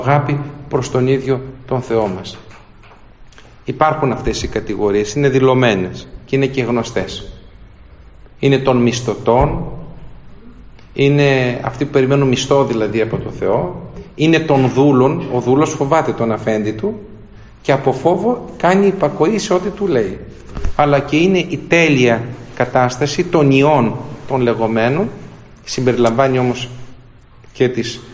αγάπη προς τον ίδιο τον Θεό μας. Υπάρχουν αυτές οι κατηγορίες, είναι δηλωμένες και είναι και γνωστές. Είναι των μισθωτών, είναι αυτοί που περιμένουν μισθό δηλαδή από τον Θεό, είναι των δούλων, ο δούλος φοβάται τον αφέντη του και από φόβο κάνει υπακοή σε ό,τι του λέει. Αλλά και είναι η τέλεια κατάσταση των ιών των λεγόμενων, συμπεριλαμβάνει όμως και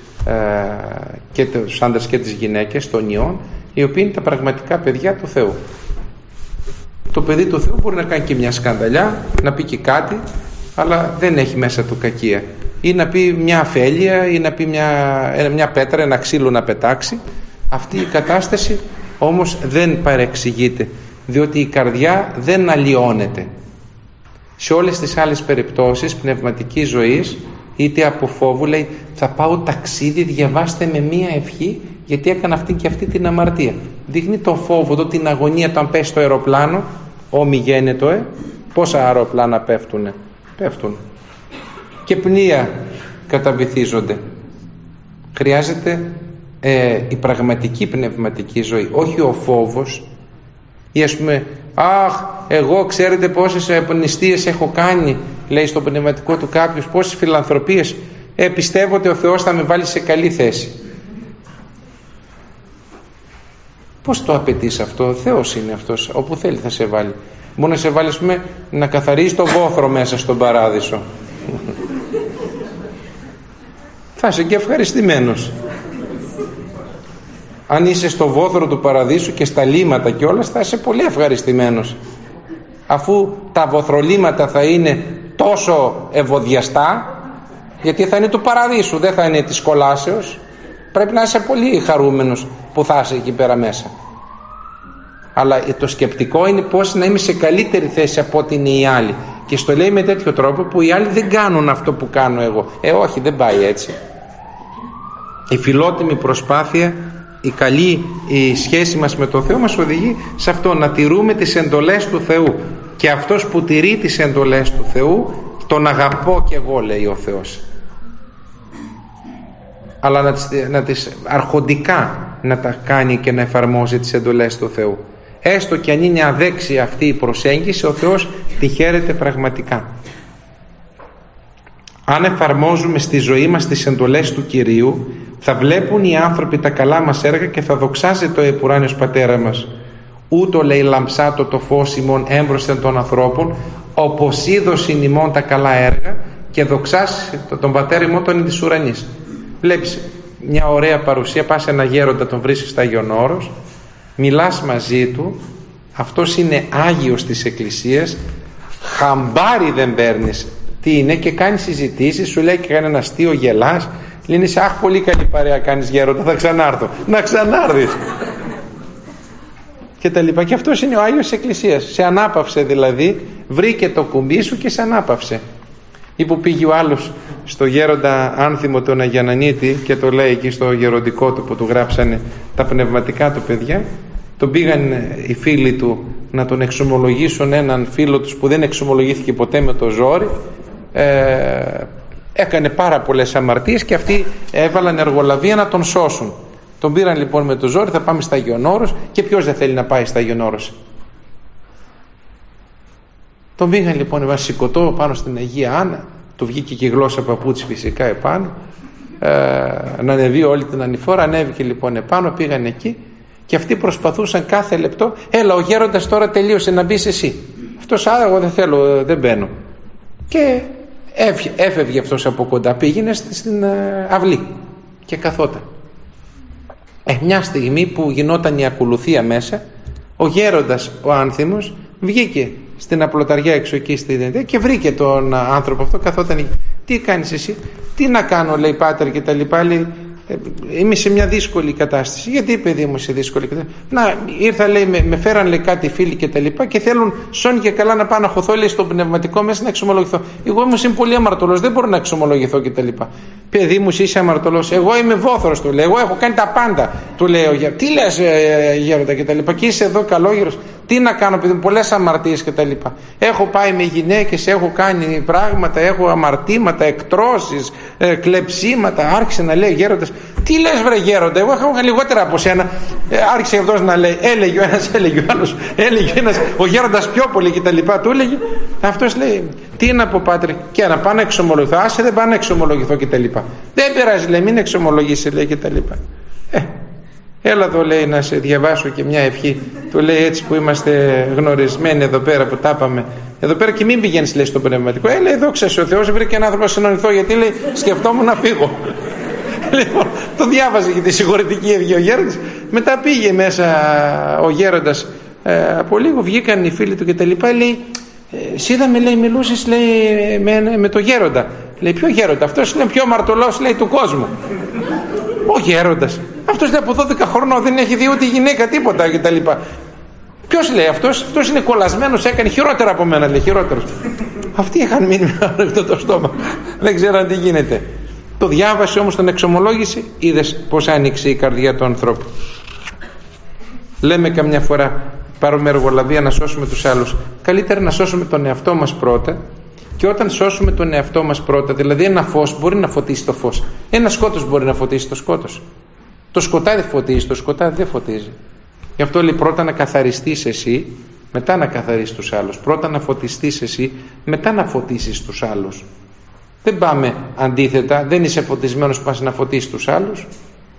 τους άντρες και τις γυναίκες των ιών, οι οποίοι είναι τα πραγματικά παιδιά του Θεού. Το παιδί του Θεού μπορεί να κάνει και μια σκανδαλιά, να πει και κάτι, αλλά δεν έχει μέσα του κακία, ή να πει μια αφέλεια, ή να πει μια πέτρα, ένα ξύλο να πετάξει. Αυτή η κατάσταση όμως δεν παρεξηγείται, διότι η καρδιά δεν αλλοιώνεται. Σε όλες τις άλλες περιπτώσεις πνευματικής ζωής, είτε από φόβου, λέει θα πάω ταξίδι, διαβάστε με μία ευχή γιατί έκανα αυτή και αυτή την αμαρτία. Δείχνει τον φόβο, εδώ την αγωνία, όταν πέσει το αεροπλάνο, όμοι γένετο, πόσα αεροπλάνα πέφτουν και πλοία καταβυθίζονται. Χρειάζεται η πραγματική πνευματική ζωή, όχι ο φόβος, ή ας πούμε εγώ ξέρετε πόσες νηστείες έχω κάνει, λέει στο πνευματικό του κάποιος, πόσες φιλανθρωπίες, πιστεύω ότι ο Θεός θα με βάλει σε καλή θέση. Πώς το απαιτείς αυτό? Ο Θεός είναι αυτός, όπου θέλει θα σε βάλει. Μπορεί να σε βάλει, ας πούμε, να καθαρίζει το βόθρο μέσα στον παράδεισο. Θα είσαι και ευχαριστημένος. Αν είσαι στο βόθρο του παραδείσου και στα λίματα και όλα, θα είσαι πολύ ευχαριστημένος. Αφού τα βοθρολίματα θα είναι τόσο ευωδιαστά, γιατί θα είναι του παραδείσου, δεν θα είναι της κολάσεως, πρέπει να είσαι πολύ χαρούμενος που θα είσαι εκεί πέρα μέσα. Αλλά το σκεπτικό είναι πώς να είμαι σε καλύτερη θέση από ό,τι είναι οι άλλοι, και στο λέει με τέτοιο τρόπο που οι άλλοι δεν κάνουν αυτό που κάνω εγώ. Όχι, δεν πάει έτσι. Η φιλότιμη προσπάθεια, η καλή η σχέση μας με τον Θεό μας οδηγεί σε αυτό, να τηρούμε τις εντολές του Θεού, και αυτός που τηρεί τις εντολές του Θεού τον αγαπώ κι εγώ, λέει ο Θεός. Αλλά να τις αρχοντικά να τα κάνει και να εφαρμόζει τις εντολές του Θεού. Έστω και αν είναι αδέξια αυτή η προσέγγιση, ο Θεός τη χαίρεται πραγματικά. Αν εφαρμόζουμε στη ζωή μας τις εντολές του Κυρίου, θα βλέπουν οι άνθρωποι τα καλά μας έργα και θα δοξάζεται ο επουράνιος Πατέρα μας. Ούτω, λέει, λαμψάτο το φως ημών έμπροσθεν των ανθρώπων, όπως είδωσιν ημών τα καλά έργα, και δοξάσει τον Πατέρα ημών των εις ουρανής. Βλέπεις μια ωραία παρουσία, πας σε ένα γέροντα, τον βρίσκεις στα Άγιον Όρος, μιλάς μαζί του, αυτός είναι Άγιος της Εκκλησίας, χαμπάρι δεν παίρνεις τι είναι, και κάνεις συζητήσεις, σου λέει και κάνει ένα αστείο, γελάς, λύνεις, αχ, πολύ καλή παρέα κάνεις γέροντα, θα ξανάρθω. Να ξανάρθεις. Και τα λοιπά. Και αυτός είναι ο Άγιος της Εκκλησίας. Σε ανάπαυσε δηλαδή, βρήκε το κουμπί σου και σε ανάπαυσε. Ή που πήγε ο άλλος στο γέροντα Άνθιμο τον Αγιανανίτη και το λέει εκεί στο γεροντικό του που του γράψανε τα πνευματικά του παιδιά, τον πήγαν οι φίλοι του να τον εξομολογήσουν έναν φίλο τους που δεν εξομολογήθηκε ποτέ με το ζόρι, έκανε πάρα πολλές αμαρτίες και αυτοί έβαλαν εργολαβία να τον σώσουν. Τον πήραν λοιπόν με το ζόρι, θα πάμε στα Άγιον Όρος, και ποιος δεν θέλει να πάει στα Άγιον Όρος? Τον πήγαν λοιπόν, έβαλαν σηκωτό πάνω στην Αγία Άννα, του βγήκε και η γλώσσα παπούτσι φυσικά επάνω, να ανεβεί όλη την ανηφόρα, ανέβηκε λοιπόν επάνω, πήγαν εκεί και αυτοί προσπαθούσαν κάθε λεπτό, έλα ο γέροντας τώρα τελείωσε, να μπεις εσύ. Αυτός, εγώ δεν θέλω, δεν μπαίνω. Και έφευγε αυτός από κοντά, πήγαινε στην αυλή και καθόταν. Μια στιγμή που γινόταν η ακολουθία μέσα, ο γέροντας ο Άνθιμος βγήκε στην απλοταριά έξω εκεί στη και βρήκε τον άνθρωπο αυτό, καθόταν εκεί. Τι κάνεις εσύ? Τι να κάνω, λέει, πάτερ, και τα λοιπά, λέει, είμαι σε μια δύσκολη κατάσταση. Γιατί, παιδί μου, σε δύσκολη κατάσταση? Να, ήρθα, λέει, με φέραν, λέει, κάτι φίλοι και τα λοιπά και θέλουν σώνει και καλά να πάω να χωθώ, λέει, στο πνευματικό μέσα να εξομολογηθώ. Εγώ όμως είμαι πολύ αμαρτωλός, δεν μπορώ να εξομολογηθώ και τα λοιπά. Παιδί μου, είσαι αμαρτωλός? Εγώ είμαι βόθρος, του λέει, εγώ έχω κάνει τα πάντα. Του λέει ο γέροντας, τι λες γέροντα και τα λοιπά, και είσαι εδώ καλόγερος, τι να κάνω παιδί μου, πολλές αμαρτίες και τα λοιπά. Έχω πάει με γυναίκες, έχω κάνει πράγματα, έχω αμαρτήματα, εκτρώσεις, κλεψίματα. Άρχισε να λέει ο γέροντας, τι λες βρε γέροντα, εγώ έχω λιγότερα από σένα. Άρχισε αυτός να λέει, έλεγε ο ένας, έλεγε ο άλλος, έλεγε ο ένας, ο γέροντας πιο πολύ και τα λοιπά. Του έλεγε, αυτός λέει, τι να πω Πάτρε, και να πάω να εξομολογηθώ, άσε δεν πάω να εξομολογηθώ και τα λοιπά. Δεν πειράζει λέει, μην εξομολογήσει λέει και τα λοιπά. Έλα εδώ λέει να σε διαβάσω και μια ευχή. Του λέει έτσι που είμαστε γνωρισμένοι εδώ πέρα που τα είπαμε. Εδώ πέρα και μην πηγαίνεις λέει στο πνευματικό. Λέει εδώ ξέρεις ο Θεός βρήκε έναν άνθρωπο να συνονιθώ, γιατί λέει σκεφτόμουν να φύγω. Λοιπόν, το διάβαζε και τη συγχωρητική ευχή ο γέροντας. Μετά πήγε μέσα ο γέροντας, από λίγο βγήκαν οι φίλοι του και τα λοιπά. Λέει είδαμε λέει μιλούσες λέει με το γέροντα. Λέει ποιο γέροντα, αυτός είναι πιο μαρτωλός λέει του κόσμου. Ο γέροντας, αυτός λέει από 12 χρονών δεν έχει δει ούτε γυναίκα τίποτα κτλ. Ποιος λέει αυτός είναι κολλασμένος, έκανε χειρότερα από μένα λέει, χειρότερος. Αυτοί είχαν μείνει με ανοιχτό το στόμα, δεν ξέραν τι γίνεται. Το διάβασε όμως, τον εξομολόγησε, είδες πως άνοιξε η καρδιά του ανθρώπου. Λέμε καμιά φορά πάρουμε εργολαβία να σώσουμε τους άλλους. Καλύτερα να σώσουμε τον εαυτό μας πρώτα. Και όταν σώσουμε τον εαυτό μας πρώτα, δηλαδή ένα φως μπορεί να φωτίσει το φως, ένα σκότος μπορεί να φωτίσει το σκότος. Το σκοτάδι φωτίζει, το σκοτάδι δεν φωτίζει. Γι' αυτό λέει πρώτα να καθαριστείς εσύ, μετά να καθαρίσεις τους άλλους. Πρώτα να φωτιστείς εσύ, μετά να φωτίσεις τους άλλους. Δεν πάμε αντίθετα, δεν είσαι φωτισμένος, πας να φωτίσεις τους άλλους.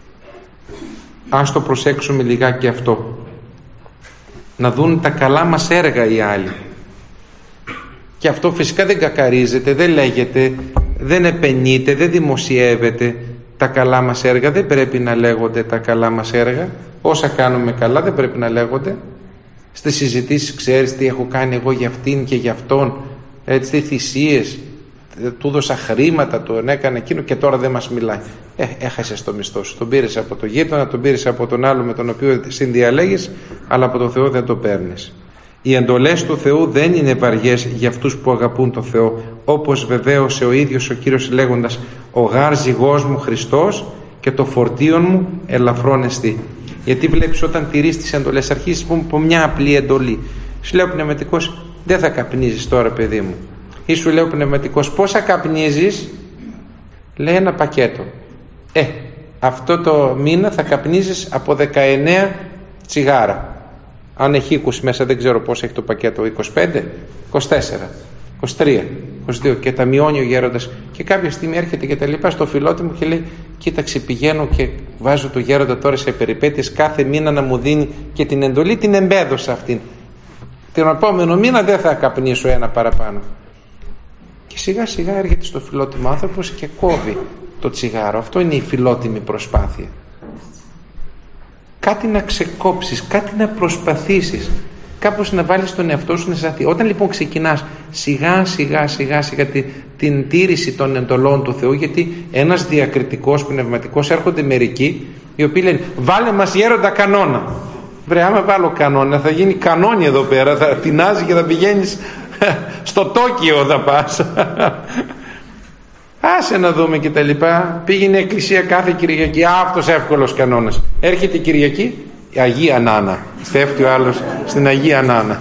Ας το προσέξουμε λιγάκι αυτό. Να δουν τα καλά μας έργα οι άλλοι. Και αυτό φυσικά δεν κακαρίζεται, δεν λέγεται, δεν επενείται, δεν δημοσιεύεται. Τα καλά μας έργα δεν πρέπει να λέγονται τα καλά μας έργα. Όσα κάνουμε καλά δεν πρέπει να λέγονται. Στις συζητήσεις ξέρεις τι έχω κάνει εγώ για αυτήν και για αυτόν, έτσι, θυσίες, του δώσα χρήματα, τον έκανε εκείνο και τώρα δεν μας μιλάει. Έχασες το μισθό σου. Τον πήρες από το γείτονα, τον πήρες από τον άλλο με τον οποίο συνδιαλέγεις, αλλά από τον Θεό δεν το παίρνεις. Οι εντολές του Θεού δεν είναι βαριές για αυτούς που αγαπούν τον Θεό, όπως βεβαίωσε ο ίδιος ο Κύριος λέγοντας «Ο γάρ ζυγός μου Χριστός και το φορτίον μου ελαφρόν εστί». Γιατί βλέπεις όταν τηρείς τις εντολές, αρχίζεις από μια απλή εντολή. Σου λέει ο πνευματικός, δεν θα καπνίζεις τώρα παιδί μου. Ή σου λέει ο πνευματικός, πόσα καπνίζεις? Λέει ένα πακέτο. Αυτό το μήνα θα καπνίζεις από 19 τσιγάρα. Αν έχει 20 μέσα, δεν ξέρω πώς έχει το πακέτο, 25, 24, 23, 22, και τα μειώνει ο γέροντας. Και κάποια στιγμή έρχεται και τα λοιπά στο φιλότιμο και λέει, κοίταξε, πηγαίνω και βάζω το γέροντα τώρα σε περιπέτειες, κάθε μήνα να μου δίνει και την εντολή την εμπέδωσα αυτήν. Τον επόμενο μήνα δεν θα καπνίσω ένα παραπάνω. Και σιγά σιγά έρχεται στο φιλότιμο άνθρωπος και κόβει το τσιγάρο. Αυτό είναι η φιλότιμη προσπάθεια. Κάτι να ξεκόψεις, κάτι να προσπαθήσεις, κάπως να βάλεις τον εαυτό σου να σταθεί. Όταν λοιπόν ξεκινάς σιγά σιγά την τήρηση των εντολών του Θεού, γιατί ένας διακριτικός πνευματικός, έρχονται μερικοί οι οποίοι λένε βάλε μας γέροντα κανόνα. Βρε, άμα βάλω κανόνα θα γίνει κανόνι εδώ πέρα, θα τεινάζει και θα πηγαίνεις στο Τόκιο θα πας. Άσε να δούμε και τα λοιπά. Πήγαινε η εκκλησία κάθε Κυριακή. Αυτός εύκολος κανόνας. Έρχεται η Κυριακή, η Αγία Νάνα. Στέφτει ο άλλος στην Αγία Νάνα.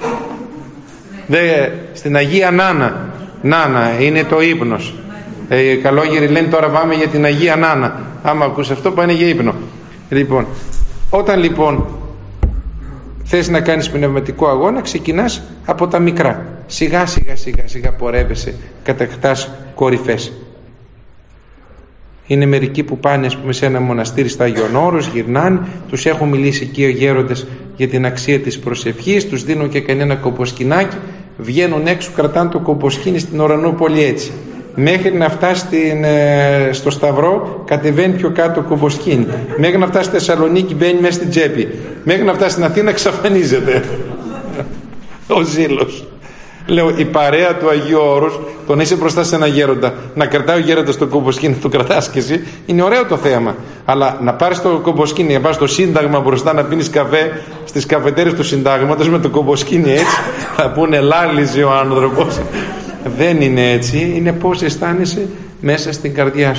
Στην Αγία Νάνα. Νάνα είναι το ύπνος. Οι καλόγεροι λένε τώρα πάμε για την Αγία Νάνα. Άμα ακούς αυτό πάνε για ύπνο. Λοιπόν, όταν λοιπόν θες να κάνεις πνευματικό αγώνα, ξεκινάς από τα μικρά. Σιγά σιγά πορεύεσαι, κατακτάς κορυφές. Είναι μερικοί που πάνε ας πούμε σε ένα μοναστήρι στα Άγιον Όρος, γυρνάνε, τους έχουν μιλήσει εκεί οι γέροντες για την αξία της προσευχής, τους δίνουν και κανένα κομποσκινάκι, βγαίνουν έξω, κρατάνε το κομποσκίνι στην Ουρανούπολη έτσι. Μέχρι να φτάσει στο Σταυρό κατεβαίνει πιο κάτω το κομποσκίνι. Μέχρι να φτάσει στη Θεσσαλονίκη μπαίνει μέσα στην τσέπη. Μέχρι να φτάσει στην Αθήνα εξαφανίζεται ο ζήλος. Λέω, η παρέα του Αγίου Όρους, τον είσαι μπροστά σε ένα γέροντα, να κρατάει ο γέροντας το κομποσκίνι, το κρατάς και εσύ, είναι ωραίο το θέμα. Αλλά να πάρεις το κομποσκίνι, να πάρεις το Σύνταγμα μπροστά να πίνεις καφέ στις καφετέρειες του Συντάγματος με το κομποσκίνι έτσι, θα πούνε λάλησε ο άνθρωπος. Δεν είναι έτσι, είναι πώς αισθάνεσαι μέσα στην καρδιά σου.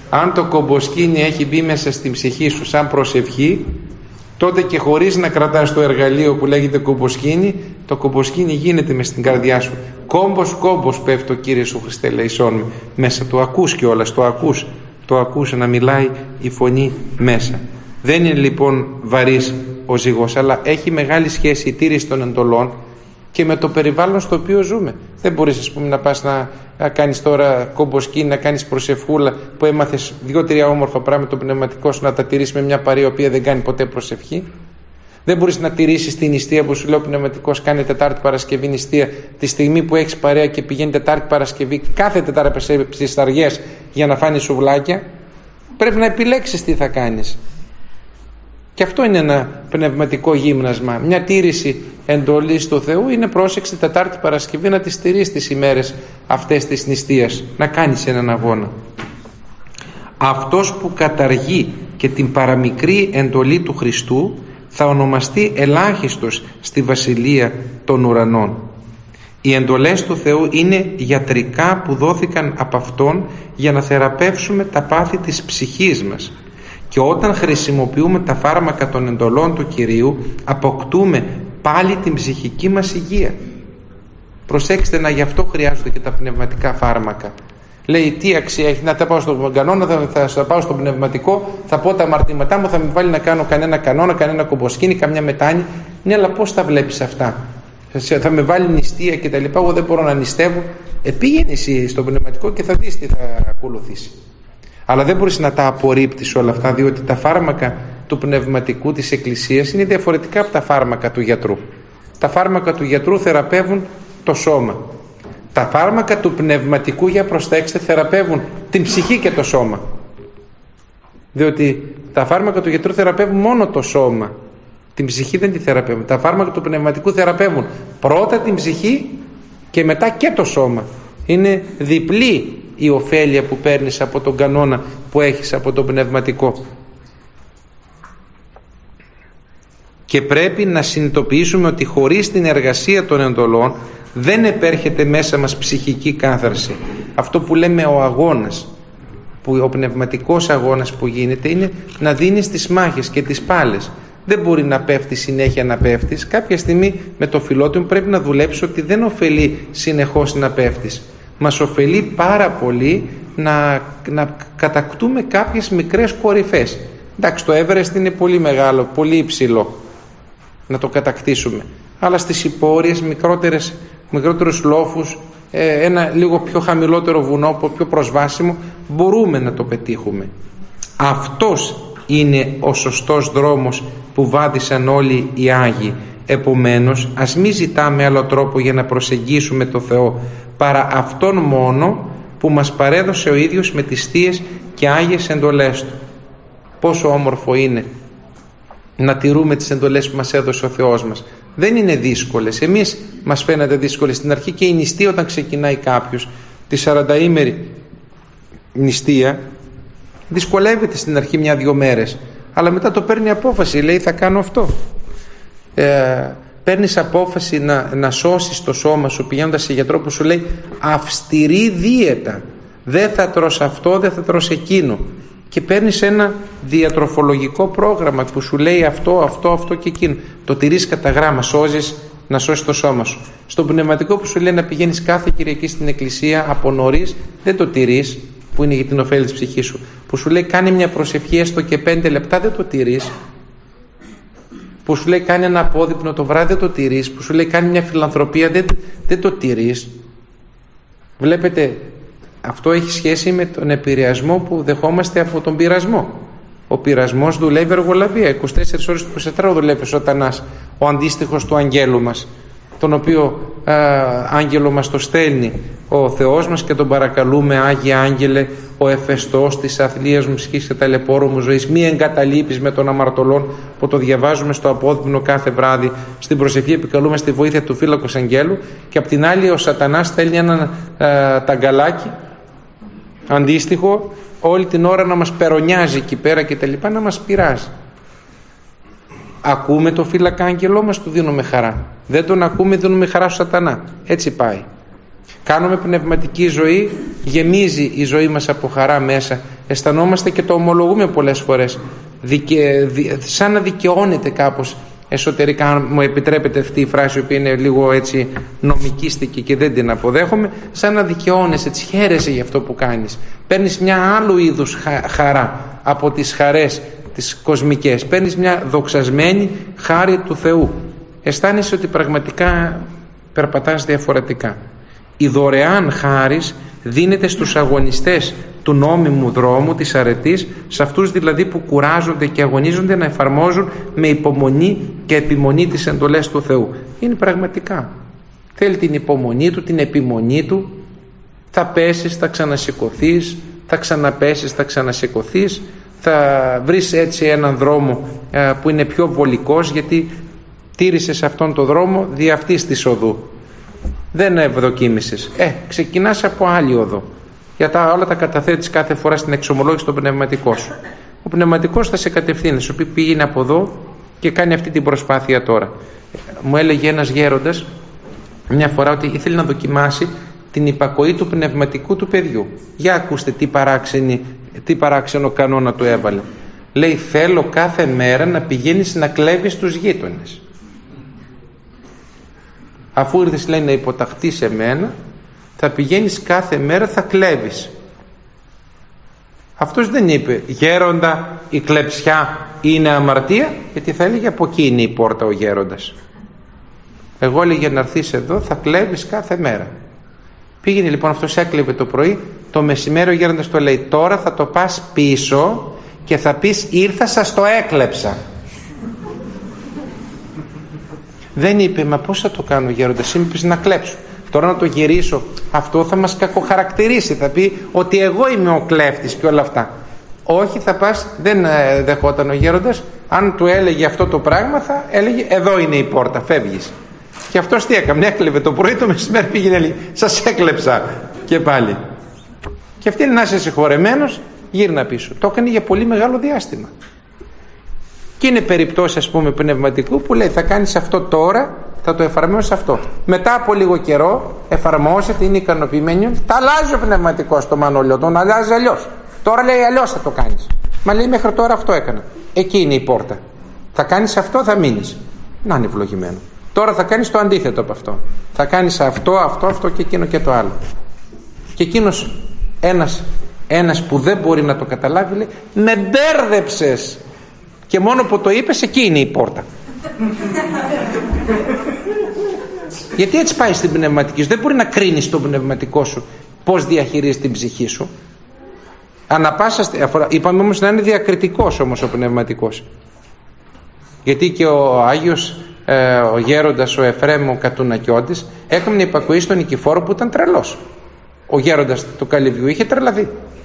Αν το κομποσκήνι έχει μπει μέσα στην ψυχή σου σαν προσευχή, τότε και χωρίς να κρατάς το εργαλείο που λέγεται κομποσκήνι, το κομποσκήνι γίνεται μες στην καρδιά σου. Κόμπος πέφτει ο Κύριε σου Χριστέ ελεησόν μέσα. Το ακούς κιόλας, το ακούς να μιλάει η φωνή μέσα. Δεν είναι λοιπόν βαρύς ο ζυγός, αλλά έχει μεγάλη σχέση η τήρηση των εντολών και με το περιβάλλον στο οποίο ζούμε. Δεν μπορείς, ας πούμε, να πας να κάνεις τώρα κομποσκήνι, να κάνεις προσευχούλα που έμαθες 2-3 όμορφα πράγματα το πνευματικό σου, να τα τηρήσεις με μια παρέα η οποία δεν κάνει ποτέ προσευχή. Δεν μπορείς να τηρήσεις την νηστεία που σου λέει ο πνευματικός, κάνει Τετάρτη Παρασκευή νηστεία, τη στιγμή που έχεις παρέα και πηγαίνει Τετάρτη Παρασκευή, κάθε Τετάρτη στις Σταριές για να φάνει σουβλάκια. Πρέπει να επιλέξεις τι θα κάνεις. Και αυτό είναι ένα πνευματικό γύμνασμα. Μια τήρηση εντολής του Θεού είναι πρόσεξη Τετάρτη Παρασκευή να τις τηρείς τις ημέρες αυτές της νηστείας, να κάνεις έναν αγώνα. Αυτός που καταργεί και την παραμικρή εντολή του Χριστού θα ονομαστεί ελάχιστος στη Βασιλεία των Ουρανών. Οι εντολές του Θεού είναι γιατρικά που δόθηκαν από Αυτόν για να θεραπεύσουμε τα πάθη της ψυχής μας. Και όταν χρησιμοποιούμε τα φάρμακα των εντολών του Κυρίου, αποκτούμε πάλι την ψυχική μας υγεία. Προσέξτε, γι' αυτό χρειάζονται και τα πνευματικά φάρμακα. Λέει, τι αξία έχει να τα πάω στον κανόνα, θα πάω στο πνευματικό, θα πω τα αμαρτήματά μου, θα με βάλει να κάνω κανένα κανόνα, κανένα κομποσκήνι, καμιά μετάνη. Ναι, αλλά πώς τα βλέπεις αυτά? Θα με βάλει νηστεία και τα λοιπά, εγώ δεν μπορώ να νηστεύω. Πήγαινε εσύ στο πνευματικό και θα δεις τι θα ακολουθήσει. Αλλά δεν μπορείς να τα απορρίπτεις όλα αυτά, διότι τα φάρμακα του πνευματικού της Εκκλησίας είναι διαφορετικά από τα φάρμακα του γιατρού. Τα φάρμακα του γιατρού θεραπεύουν το σώμα. Τα φάρμακα του πνευματικού, για προσέξτε, θεραπεύουν την ψυχή και το σώμα. Διότι τα φάρμακα του γιατρού θεραπεύουν μόνο το σώμα. Την ψυχή δεν τη θεραπεύουν. Τα φάρμακα του πνευματικού θεραπεύουν πρώτα την ψυχή και μετά και το σώμα. Είναι διπλή η ωφέλεια που παίρνεις από τον κανόνα που έχεις από το πνευματικό. Και πρέπει να συνειδητοποιήσουμε ότι χωρίς την εργασία των εντολών δεν επέρχεται μέσα μας ψυχική κάθαρση. Αυτό που λέμε ο αγώνας, που ο πνευματικός αγώνας που γίνεται, είναι να δίνεις τις μάχες και τις πάλες. Δεν μπορεί να πέφτεις συνέχεια, να πέφτεις. Κάποια στιγμή με το φιλότιμο πρέπει να δουλέψεις ότι δεν ωφελεί συνεχώς να πέφτεις. Μας ωφελεί πάρα πολύ να κατακτούμε κάποιες μικρές κορυφές. Εντάξει, το Everest είναι πολύ μεγάλο, πολύ υψηλό να το κατακτήσουμε, αλλά στις υπόρειες, μικρότερους λόφους, ένα λίγο πιο χαμηλότερο βουνό, πιο προσβάσιμο, μπορούμε να το πετύχουμε. Αυτός είναι ο σωστός δρόμος που βάδισαν όλοι οι Άγιοι. Επομένως, ας μην ζητάμε άλλο τρόπο για να προσεγγίσουμε το Θεό παρά αυτόν μόνο που μας παρέδωσε ο ίδιος με τις θείες και άγιες εντολές Του. Πόσο όμορφο είναι να τηρούμε τις εντολές που μας έδωσε ο Θεός μας. Δεν είναι δύσκολες. Εμείς μας φαίνεται δύσκολες στην αρχή, και η νηστεία, όταν ξεκινάει κάποιος τη 40ημερη νηστεία, δυσκολεύεται στην αρχή 1-2 μέρες, αλλά μετά το παίρνει απόφαση, λέει θα κάνω αυτό. Παίρνεις απόφαση να σώσεις το σώμα σου πηγαίνοντας σε γιατρό που σου λέει αυστηρή δίαιτα, δεν θα τρως αυτό, δεν θα τρως εκείνο, και παίρνεις ένα διατροφολογικό πρόγραμμα που σου λέει αυτό και εκείνο, το τηρείς κατά γράμμα, σώζεις να σώσεις το σώμα σου. Στο πνευματικό που σου λέει να πηγαίνεις κάθε Κυριακή στην εκκλησία από νωρίς, δεν το τηρείς, που είναι για την ωφέλη της ψυχής σου. Που σου λέει κάνει μια προσευχή έστω και 5 λεπτά, δεν το τηρείς. Που σου λέει κάνει ένα απόδειπνο το βράδυ, δεν το τηρείς. Που σου λέει κάνει μια φιλανθρωπία, δεν το τηρείς. Βλέπετε, αυτό έχει σχέση με τον επηρεασμό που δεχόμαστε από τον πειρασμό. Ο πειρασμός δουλεύει εργολαβία, 24 ώρες του 24 δουλεύει ο Σατανάς, ο αντίστοιχος του αγγέλου μας, τον οποίο άγγελο μας το στέλνει ο Θεός μας και τον παρακαλούμε, Άγιε Άγγελε, ο εφεστός της αθλίας μου ψυχής και ταλαιπώρου μου ζωής, μη εγκαταλείπεις με τον αμαρτωλόν, που το διαβάζουμε στο απόδειμνο κάθε βράδυ. Στην προσευχή επικαλούμε στη βοήθεια του φύλακος αγγέλου, και απ' την άλλη ο Σατανάς στέλνει ένα ταγκαλάκι αντίστοιχο όλη την ώρα να μας περονιάζει εκεί πέρα και τα λοιπά, να μας πειράζει. Ακούμε το φύλακα άγγελό μας, του δίνουμε χαρά. Δεν τον ακούμε, δίνουμε χαρά στο Σατανά. Έτσι πάει. Κάνουμε πνευματική ζωή, γεμίζει η ζωή μας από χαρά μέσα Αισθανόμαστε και το ομολογούμε πολλές φορές, σαν να δικαιώνεται κάπως εσωτερικά, αν μου επιτρέπετε αυτή η φράση, η οποία είναι λίγο έτσι νομικίστικη και δεν την αποδέχομαι, σαν να δικαιώνεσαι, έτσι χαίρεσαι για αυτό που κάνεις. Παίρνεις μια άλλου είδους χαρά από τις χαρές τις κοσμικές, παίρνεις μια δοξασμένη χάρη του Θεού. Αισθάνεσαι ότι πραγματικά περπατάς διαφορετικά. Η δωρεάν χάρις δίνεται στους αγωνιστές του νόμιμου δρόμου της αρετής, σε αυτούς δηλαδή που κουράζονται και αγωνίζονται να εφαρμόζουν με υπομονή και επιμονή τις εντολές του Θεού. Είναι πραγματικά. Θέλει την υπομονή του, την επιμονή του. Θα πέσεις, θα ξανασηκωθείς, θα ξαναπέσεις, θα ξανασηκωθείς. Θα βρεις έτσι έναν δρόμο που είναι πιο βολικός, γιατί τήρησες αυτόν τον δρόμο δι' αυτής της οδού. Δεν ευδοκίμησες. Ξεκινάς από άλλη οδό. Για όλα τα καταθέτεις κάθε φορά στην εξομολόγηση στο πνευματικό σου. Ο πνευματικός θα σε κατευθύνει, σου πει πήγαινε από εδώ και κάνει αυτή την προσπάθεια τώρα. Μου έλεγε ένας γέροντας μια φορά ότι ήθελε να δοκιμάσει την υπακοή του πνευματικού του παιδιού. Για ακούστε τι παράξενο κανόνα του έβαλε. Λέει, θέλω κάθε μέρα να πηγαίνεις να κλέβεις τους γείτονες. Αφού ήρθες, λέει, να υποταχτείς σε μένα, θα πηγαίνεις κάθε μέρα, θα κλέβεις. Αυτός δεν είπε, γέροντα, η κλεψιά είναι αμαρτία, γιατί θα έλεγε από εκεί είναι η πόρτα ο γέροντας. Εγώ έλεγε να έρθεις εδώ, θα κλέβεις κάθε μέρα. Πήγαινε λοιπόν, αυτός έκλεβε το πρωί, το μεσημέρι ο γέροντας το λέει, τώρα θα το πας πίσω και θα πεις, ήρθα, σας το έκλεψα. Δεν είπε, μα πώς θα το κάνω γέροντα, εσύ μου είπες να κλέψω. Τώρα να το γυρίσω, αυτό θα μας κακοχαρακτηρίσει, θα πει ότι εγώ είμαι ο κλέφτης και όλα αυτά. Όχι, θα πας, δεν δεχόταν ο γέροντας. Αν του έλεγε αυτό το πράγμα, θα έλεγε, εδώ είναι η πόρτα, φεύγεις. Και αυτός τι έκανε, έκλεβε το πρωί, το μεσημέρι πήγαινε, έλεγε, σας έκλεψα και πάλι. Και αυτή είναι να είσαι συγχωρεμένος, γύρνα πίσω. Το έκανε για πολύ μεγάλο διάστημα. Και είναι περιπτώσεις, ας πούμε, πνευματικού που λέει, θα κάνεις αυτό τώρα, θα το εφαρμόσεις αυτό. Μετά από λίγο καιρό εφαρμόζεται, είναι ικανοποιημένο, τα αλλάζει ο πνευματικός στο Μανώλιο, τον αλλάζει αλλιώς. Τώρα λέει αλλιώς θα το κάνεις. Μα λέει μέχρι τώρα αυτό έκανα. Εκεί είναι η πόρτα. Θα κάνεις αυτό, θα μείνεις. Να είναι ευλογημένο. Τώρα θα κάνεις το αντίθετο από αυτό. Θα κάνεις αυτό και εκείνο και το άλλο. Και εκείνος ένας που δεν μπορεί να το καταλάβει λέει, με μπέρδεψες. Και μόνο που το είπες, εκεί είναι η πόρτα. Γιατί έτσι πάει στην πνευματική σου. Δεν μπορεί να κρίνεις τον πνευματικό σου πώς διαχειρίζεις την ψυχή σου. Είπαμε όμως να είναι διακριτικός όμως ο πνευματικός. Γιατί και ο Άγιος ο γέροντας ο Εφραίμ ο Κατουνακιώτης έκανε υπακοή στον Νικηφόρο που ήταν τρελός. Ο γέροντας του Καλυβιού είχε τρελαθεί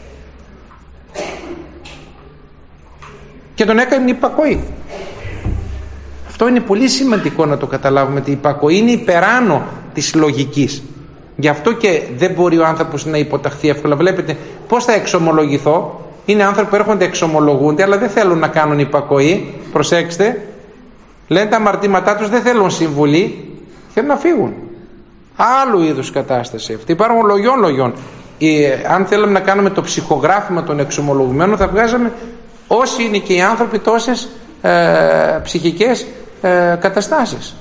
και τον έκανε υπακοή. Αυτό είναι πολύ σημαντικό να το καταλάβουμε, ότι η υπακοή είναι υπεράνω της λογικής. Γι' αυτό και δεν μπορεί ο άνθρωπος να υποταχθεί εύκολα. Βλέπετε πώς θα εξομολογηθώ. Είναι άνθρωποι που έρχονται, εξομολογούνται, αλλά δεν θέλουν να κάνουν υπακοή. Προσέξτε, λένε τα αμαρτήματά τους, δεν θέλουν συμβουλή, θέλουν να φύγουν. Άλλου είδους κατάσταση αυτή. Υπάρχουν λογιών. Αν θέλουμε να κάνουμε το ψυχογράφημα των εξομολογουμένων, θα βγάζαμε όσοι είναι και οι άνθρωποι τόσες ψυχικές καταστάσεις.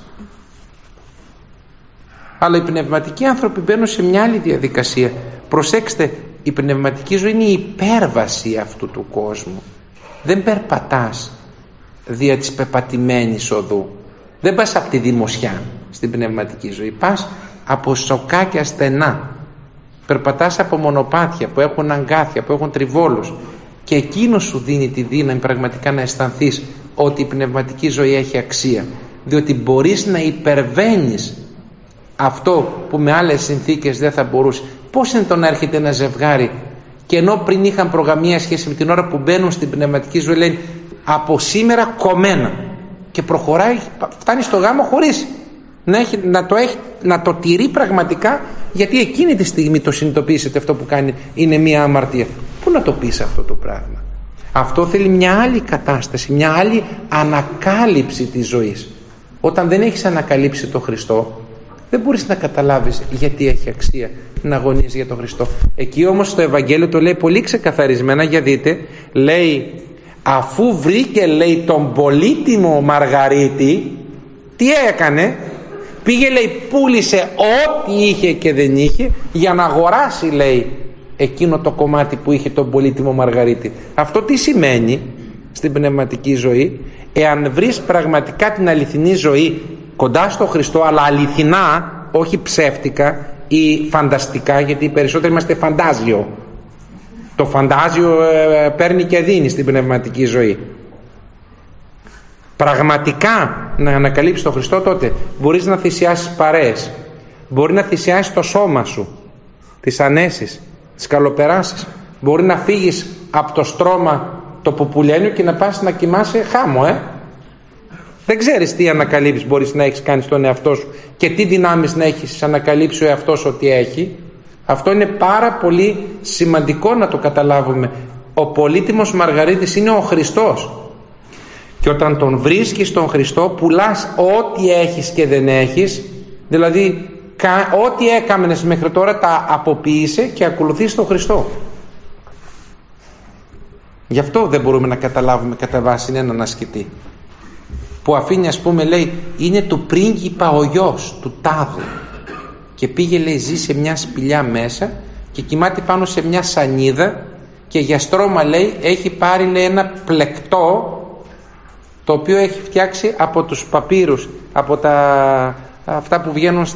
Αλλά οι πνευματικοί άνθρωποι μπαίνουν σε μια άλλη διαδικασία. Προσέξτε, η πνευματική ζωή είναι η υπέρβαση αυτού του κόσμου. Δεν περπατάς δια της πεπατημένης οδού. Δεν πας από τη δημοσιά στην πνευματική ζωή. Πας από σοκάκια στενά. Περπατάς από μονοπάτια που έχουν αγκάθια, που έχουν τριβόλους. Και εκείνο σου δίνει τη δύναμη πραγματικά να αισθανθείς ότι η πνευματική ζωή έχει αξία. Διότι μπορείς να υπερβαίνεις αυτό που με άλλες συνθήκες δεν θα μπορούσε. Πώς είναι το να έρχεται ένα ζευγάρι και ενώ πριν είχαν προγαμία σχέση με την ώρα που μπαίνουν στην πνευματική ζωή, λένε από σήμερα κομμένα, και προχωράει, φτάνει στο γάμο χωρίς να το τηρεί πραγματικά, γιατί εκείνη τη στιγμή το συνειδητοποιήσετε αυτό που κάνει είναι μια αμαρτία. Πού να το πεις αυτό το πράγμα? Αυτό θέλει μια άλλη κατάσταση, μια άλλη ανακάλυψη της ζωής. Όταν δεν έχεις ανακαλύψει τον Χριστό, δεν μπορείς να καταλάβεις γιατί έχει αξία να αγωνίζεις για τον Χριστό. Εκεί όμως στο Ευαγγέλιο το λέει πολύ ξεκαθαρισμένα, για δείτε, λέει αφού βρήκε, λέει, τον πολύτιμο Μαργαρίτη, τι έκανε? Πήγε, λέει, πούλησε ό,τι είχε και δεν είχε για να αγοράσει, λέει, εκείνο το κομμάτι που είχε τον πολύτιμο Μαργαρίτη. Αυτό τι σημαίνει στην πνευματική ζωή? Εάν βρεις πραγματικά την αληθινή ζωή κοντά στο Χριστό, αλλά αληθινά, όχι ψεύτικα ή φανταστικά, γιατί οι περισσότεροι είμαστε φαντάζιο. Το φαντάζιο παίρνει και δίνει στην πνευματική ζωή. Πραγματικά να ανακαλύψεις τον Χριστό, τότε μπορείς να θυσιάσεις παρέες, μπορεί να θυσιάσεις το σώμα σου, τις ανέσεις, τις καλοπεράσεις, μπορεί να φύγεις από το στρώμα το πουπουλένιο και να πας να κοιμάσαι χάμω. Δεν ξέρεις τι ανακαλύψεις μπορείς να έχεις κάνει στον εαυτό σου και τι δυνάμεις να έχεις ανακαλύψει ο εαυτός ότι έχει. Αυτό είναι πάρα πολύ σημαντικό να το καταλάβουμε. Ο πολύτιμος Μαργαρίτης είναι ο Χριστός, και όταν τον βρίσκεις τον Χριστό πουλάς ό,τι έχεις και δεν έχεις, δηλαδή ό,τι έκαμενες μέχρι τώρα τα αποποίησε και ακολουθείς τον Χριστό. Γι' αυτό δεν μπορούμε να καταλάβουμε κατά βάση έναν ασκητή που αφήνει, ας πούμε, λέει, είναι του πρίγκιπα ο γιος του τάδε και πήγε, λέει, ζει σε μια σπηλιά μέσα και κοιμάται πάνω σε μια σανίδα και για στρώμα, λέει, έχει πάρει, λέει, ένα πλεκτό το οποίο έχει φτιάξει από τους παπύρους, από αυτά που βγαίνουν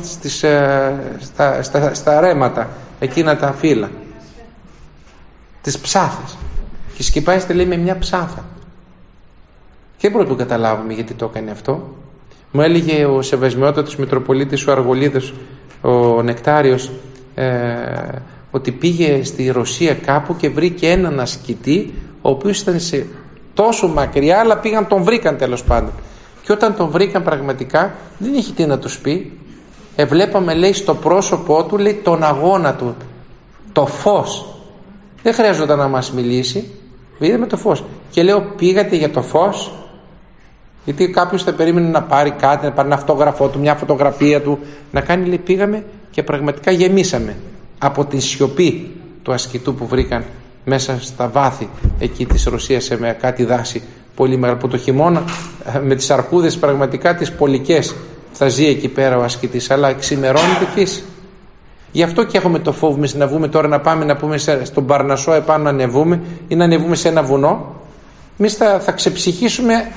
στα ρέματα, εκείνα τα φύλλα, τις ψάθες, και σκυπάζεται, λέει, με μια ψάθα. Και δεν μπορούμε να το καταλάβουμε γιατί το έκανε αυτό. Μου έλεγε ο Σεβασμιότατος Μητροπολίτης ο Αργολίδος, ο Νεκτάριος, ότι πήγε στη Ρωσία κάπου και βρήκε έναν ασκητή ο οποίος ήταν σε τόσο μακριά, αλλά τον βρήκαν τέλος πάντων. Και όταν τον βρήκαν πραγματικά δεν είχε τι να τους πει. Βλέπαμε, λέει, στο πρόσωπό του, λέει, τον αγώνα του, το φως. Δεν χρειάζονταν να μας μιλήσει, είδαμε το φως. Και λέω, πήγατε για το φως? Γιατί κάποιος θα περίμενε να πάρει κάτι, να πάρει ένα αυτόγραφό του, μια φωτογραφία του, να κάνει, λέει, πήγαμε και πραγματικά γεμίσαμε από τη σιωπή του ασκητού που βρήκαν μέσα στα βάθη εκεί της Ρωσίας, σε κάτι δάση πολύ μεγάλο, που το χειμώνα με τις αρκούδες πραγματικά τις πολικές θα ζει εκεί πέρα ο ασκητής, αλλά ξημερώνει τη φύση. Γι' αυτό και έχουμε το φόβο εμείς να βγούμε τώρα, να πάμε να πούμε στον Παρνασσό επάνω να ανεβούμε ή να ανεβούμε σε ένα βουνό. Εμείς θα ξεψυχήσουμε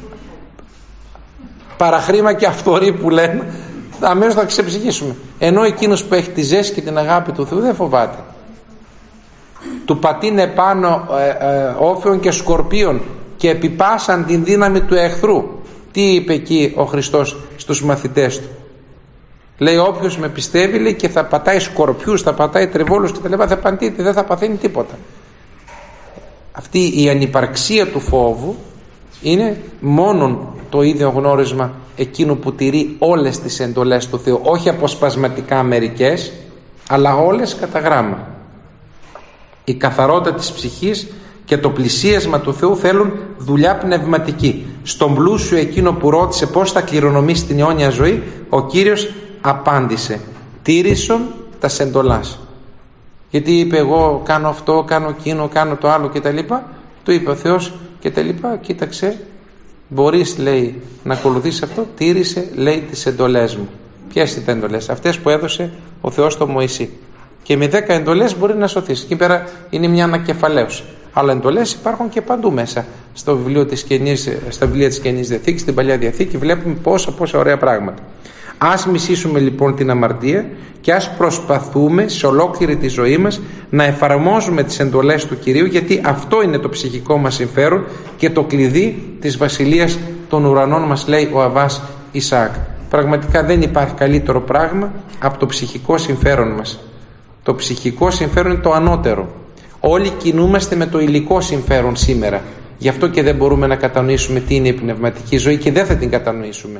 παραχρήμα και αυθορή που λένε, αμέσως θα ξεψυχήσουμε. Ενώ εκείνος που έχει τη ζέση και την αγάπη του Θεού δεν φοβάται. Του πατίνε πάνω όφεων και σκορπίων και επιπάσαν την δύναμη του εχθρού. Τι είπε εκεί ο Χριστός στους μαθητές του? Λέει, όποιος με πιστεύει, λέει, και θα πατάει σκορπιούς, θα πατάει τριβόλους και τα λοιπά, θα παντείται, δεν θα παθαίνει τίποτα. Αυτή η ανυπαρξία του φόβου είναι μόνον το ίδιο γνώρισμα εκείνου που τηρεί όλες τις εντολές του Θεού, όχι αποσπασματικά μερικές, αλλά όλες κατά γράμμα. Η καθαρότητα της ψυχής και το πλησίασμα του Θεού θέλουν δουλειά πνευματική. Στον πλούσιο εκείνο που ρώτησε πώς θα κληρονομήσει την αιώνια ζωή, ο Κύριος απάντησε, τήρησον τα εντολάς. Γιατί είπε, εγώ κάνω αυτό, κάνω εκείνο, κάνω το άλλο κτλ. Του είπε ο Θεός κτλ. Κοίταξε, μπορείς, λέει, να ακολουθήσεις αυτό, τήρησε, λέει, τις εντολές μου. Ποιες είναι τα εντολές? Αυτές που έδωσε ο Θεός στο Μωυσή. Και με 10 εντολές μπορεί να σωθείς. Εκεί πέρα είναι μια ανακεφαλαίωση. Αλλά εντολές υπάρχουν και παντού μέσα. Στα βιβλία της Καινής Διαθήκης, στην Παλιά Διαθήκη, βλέπουμε πόσα ωραία πράγματα. Ας μισήσουμε λοιπόν την αμαρτία και ας προσπαθούμε σε ολόκληρη τη ζωή μας να εφαρμόζουμε τις εντολές του Κυρίου, γιατί αυτό είναι το ψυχικό μας συμφέρον και το κλειδί της βασιλείας των ουρανών, μας λέει ο Αββάς Ισαάκ. Πραγματικά δεν υπάρχει καλύτερο πράγμα από το ψυχικό συμφέρον μας. Το ψυχικό συμφέρον είναι το ανώτερο. Όλοι κινούμαστε με το υλικό συμφέρον σήμερα. Γι' αυτό και δεν μπορούμε να κατανοήσουμε τι είναι η πνευματική ζωή και δεν θα την κατανοήσουμε.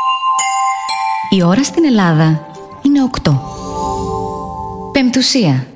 Η ώρα στην Ελλάδα είναι 8. Πεμπτουσία.